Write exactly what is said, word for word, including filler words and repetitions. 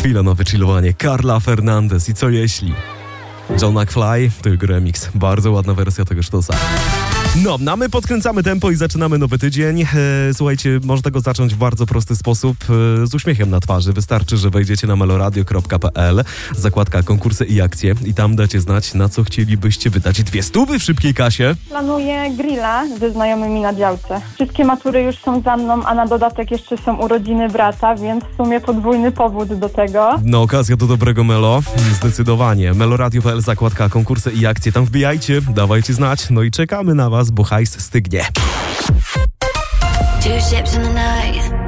Chwila na wychillowanie. Carla Fernandez i co jeśli? John McFly, to jego remix. Bardzo ładna wersja tego sztosa. No, a my podkręcamy tempo i zaczynamy nowy tydzień. E, słuchajcie, można go zacząć w bardzo prosty sposób, e, z uśmiechem na twarzy. Wystarczy, że wejdziecie na meloradio kropka p l, zakładka konkursy i akcje i tam dacie znać, na co chcielibyście wydać dwie stówy w szybkiej kasie. Planuję grilla ze znajomymi na działce. Wszystkie matury już są za mną, a na dodatek jeszcze są urodziny brata, więc w sumie podwójny powód do tego. No, okazja do dobrego melo. Zdecydowanie. meloradio kropka p l, zakładka konkursy i akcje. Tam wbijajcie, dawajcie znać, no i czekamy na was, bo hajs stygnie. Two ships in the night.